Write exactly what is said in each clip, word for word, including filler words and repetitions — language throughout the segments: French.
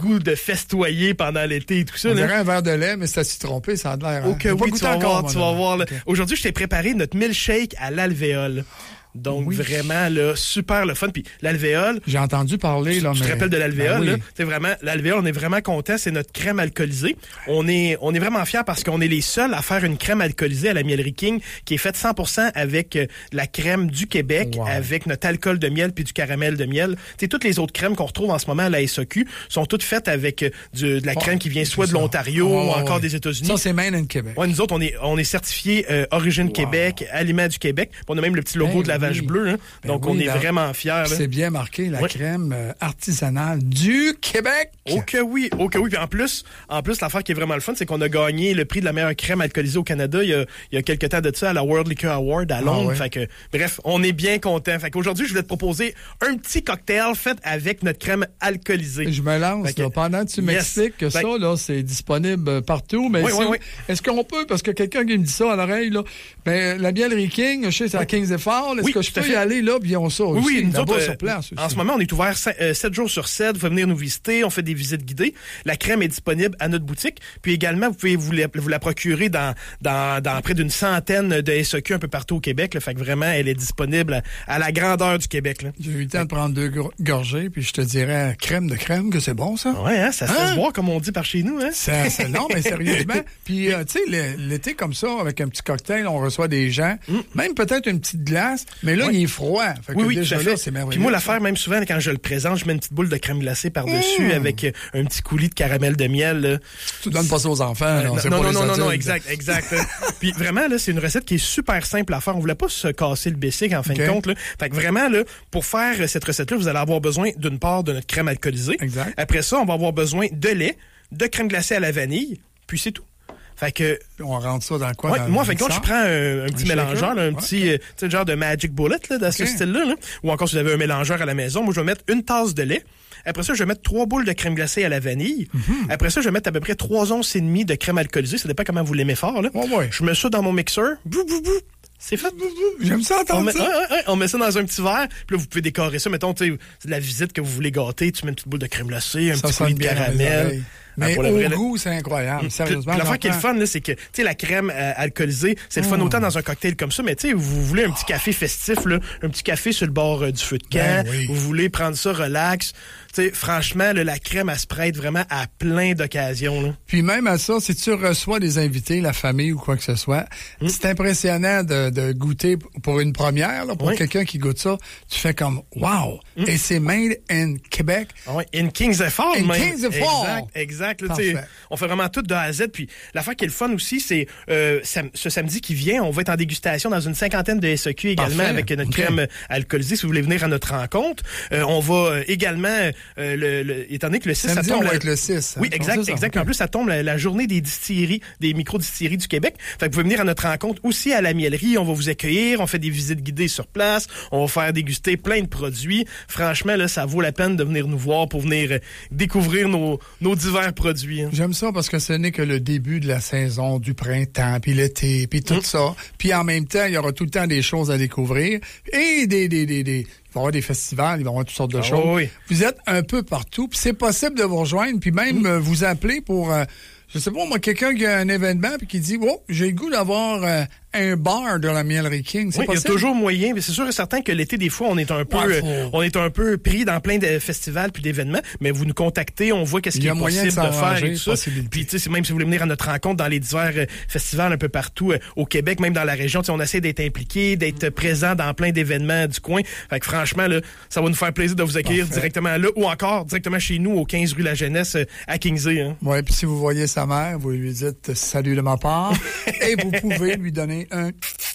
goût de festoyer pendant l'été et tout ça. On là. dirait un verre de lait, mais c'est trompé, ça a l'air. Ok, hein? oui, tu vas voir, encore, tu vas voir. Là. Okay. Aujourd'hui, je t'ai préparé notre milkshake à l'alvéole. Donc, oui. vraiment, là, super le fun. Puis l'alvéole... J'ai entendu parler, là, tu, mais... Tu te rappelles de l'alvéole, ben oui. là? C'est vraiment... L'alvéole, on est vraiment content. C'est notre crème alcoolisée. On est, on est vraiment fiers parce qu'on est les seuls à faire une crème alcoolisée à la Mielerie King qui est faite cent pour cent avec euh, la crème du Québec, wow. avec notre alcool de miel puis du caramel de miel. Tu sais, toutes les autres crèmes qu'on retrouve en ce moment à la S A Q sont toutes faites avec euh, du, de la crème oh, qui vient soit de l'Ontario oh, ou encore ouais. des États-Unis. Ça, c'est Made in Québec. Ouais, nous autres, on est, on est certifié euh, Origine wow. Québec, Aliments du Québec. Puis on a même le petit logo ben, de la vache oui. bleue, hein. Ben Donc, oui, on est là, vraiment fiers. C'est bien marqué, la oui. crème euh, artisanale du Québec. Oh que oui, oh que oui. Puis en plus, en plus, l'affaire qui est vraiment le fun, c'est qu'on a gagné le prix de la meilleure crème alcoolisée au Canada il y a, il y a quelques temps de ça à la World Liquor Award à Londres. Ah, oui. Fait que, bref, on est bien contents. Fait qu'aujourd'hui, je voulais te proposer un petit cocktail fait avec notre crème alcoolisée. Je me lance, que, là, pendant que tu yes. m'expliques que fait... ça, là, c'est disponible partout. Mais oui, est-ce, oui, oui. est-ce qu'on peut, parce que quelqu'un qui me dit ça à l'oreille, là, ben, la Mielerie King, je sais, c'est à Kings et Fort. Est-ce oui, que je peux y aller là, puis on ça aussi? Oui, oui, nous autres, sur place aussi. En ce moment, on est ouvert sept jours sur sept. Vous pouvez venir nous visiter. On fait des visites guidées. La crème est disponible à notre boutique. Puis également, vous pouvez vous la, vous la procurer dans, dans, dans près d'une centaine de S A Q un peu partout au Québec. Là. Fait que vraiment, elle est disponible à, à la grandeur du Québec. Là. J'ai eu le temps de prendre deux gorgées, puis je te dirais crème de crème, que c'est bon, ça. Oui, hein, ça se hein? laisse boire, comme on dit par chez nous. Hein? Ça, c'est, non, mais sérieusement. Puis, euh, tu sais, l'été comme ça, avec un petit cocktail, on reçoit des gens, mm. même peut-être une petite glace, mais là, oui. il est froid. Fait que oui, oui, déjà, tout à fait. Là, c'est merveilleux. Puis moi, l'affaire, même souvent, quand je le présente, je mets une petite boule de crème glacée par-dessus mmh. avec euh, un petit coulis de caramel de miel. Là. Tu donnes pas ça aux enfants, euh, non, c'est non, pas non, les non, adultes. non, exact, exact. Puis vraiment, là, c'est une recette qui est super simple à faire. On voulait pas se casser le bessic, en fin okay. de compte. Là. Fait que vraiment, là, pour faire cette recette-là, vous allez avoir besoin d'une part de notre crème alcoolisée. Exact. Après ça, on va avoir besoin de lait, de crème glacée à la vanille, puis c'est tout. Fait que, on rentre ça dans quoi? Ouais, dans moi, en fin de compte, je prends un, un petit un mélangeur, là, un okay. petit euh, genre de Magic Bullet là, dans okay. ce style-là. Là. Ou encore, si vous avez un mélangeur à la maison, moi, je vais mettre une tasse de lait. Après ça, je vais mettre trois boules de crème glacée à la vanille. Mm-hmm. Après ça, je vais mettre à peu près trois onces et demie de crème alcoolisée. Ça dépend comment vous l'aimez fort. Là. Oh, ouais. Je mets ça dans mon mixeur. Bou, bou, bou. C'est fait. J'aime ça entendre on met, ça. Ouais, ouais, ouais, on met ça dans un petit verre. Puis là, vous pouvez décorer ça. Mettons, tu sais, c'est de la visite que vous voulez gâter. Tu mets une petite boule de crème glacée, un ça petit coulis de caramel. Mais ah, au vrai, goût, c'est incroyable. Puis, sérieusement. puis l'affaire qui est le fun, là, c'est que, tu sais, la crème euh, alcoolisée, c'est le fun mmh. autant dans un cocktail comme ça, mais tu sais, vous voulez un petit café festif, là, un petit café sur le bord euh, du feu de camp. Ben, oui. Vous voulez prendre ça relax. Tu sais, franchement, là, la crème, elle se prête vraiment à plein d'occasions. Là. Puis même à ça, si tu reçois des invités, la famille ou quoi que ce soit, mmh. c'est impressionnant de, de goûter pour une première, là, pour oui. quelqu'un qui goûte ça. Tu fais comme, wow! Mmh. Et c'est made in Québec. Ah oui, in Kings et Fort. In Kings et Fort. Exact, exact. Là, on fait vraiment tout de A à Z. Puis l'affaire qui est le fun aussi, c'est euh, sam- ce samedi qui vient, on va être en dégustation dans une cinquantaine de S A Q également Parfait. Avec notre okay. crème alcoolisée. Si vous voulez venir à notre rencontre, euh, on va euh, également, euh, le, le, étant donné que le six, samedi, ça tombe... on va la... être le six. Oui, exact, ça, exact. Okay. En plus, ça tombe la, la journée des distilleries, des micro-distilleries du Québec. Fait que vous pouvez venir à notre rencontre aussi à la Mielerie. On va vous accueillir. On fait des visites guidées sur place. On va faire déguster plein de produits. Franchement, là, ça vaut la peine de venir nous voir pour venir euh, découvrir nos, nos divers produits. Hein. J'aime ça parce que ce n'est que le début de la saison, du printemps, puis l'été, puis tout mmh. ça. Puis en même temps, il y aura tout le temps des choses à découvrir. Et des... des, des, des il va y avoir des festivals, il va y avoir toutes sortes de ah, choses. Oui. Vous êtes un peu partout. Puis c'est possible de vous rejoindre, puis même mmh. euh, vous appeler pour... Euh, je sais pas, moi, quelqu'un qui a un événement puis qui dit « Oh, j'ai le goût d'avoir euh, un bar de la Mielerie King. » C'est oui, possible? Il y a toujours moyen, mais c'est sûr et certain que l'été, des fois, on est un peu ouais, euh, on est un peu pris dans plein de festivals puis d'événements, mais vous nous contactez, on voit qu'est-ce qui est possible de, de faire et tout ça. Puis, tu sais, même si vous voulez venir à notre rencontre dans les divers euh, festivals un peu partout euh, au Québec, même dans la région, on essaie d'être impliqué, d'être présent dans plein d'événements du coin. Fait que franchement, là, ça va nous faire plaisir de vous accueillir Parfait. Directement là ou encore directement chez nous au quinze rue La Jeunesse euh, à Kingsey. Hein. Oui, puis si vous voyez sa mère, vous lui dites salut de ma part et vous pouvez lui donner un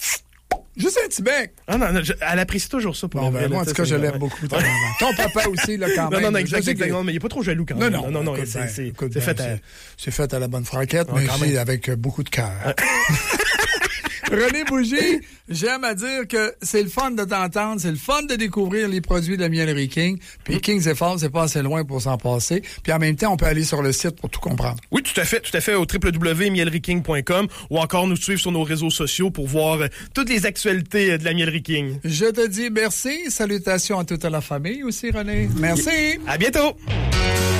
juste un petit bec. Ah non, non je, elle apprécie toujours ça pour bon, ben, vrai, moi, en tout cas, je l'aime ouais. beaucoup. Ton, ton papa aussi, là, quand non, même. Non, non, exactement. Mais il n'est pas trop jaloux quand même. Non, non, non. non écoute, c'est, ben, c'est, écoute, c'est, ben, fait à... c'est, c'est fait à la bonne franquette, ouais, mais aussi avec beaucoup de cœur. René Bougie, j'aime à dire que c'est le fun de t'entendre, c'est le fun de découvrir les produits de la Mielerie King. Puis mmh. Kings et Falls, c'est pas assez loin pour s'en passer. Puis en même temps, on peut aller sur le site pour tout comprendre. Oui, tout à fait, tout à fait, au w w w point mielerie king point com ou encore nous suivre sur nos réseaux sociaux pour voir euh, toutes les actualités de la Mielerie King. Je te dis merci, salutations à toute la famille aussi, René. Merci. À bientôt.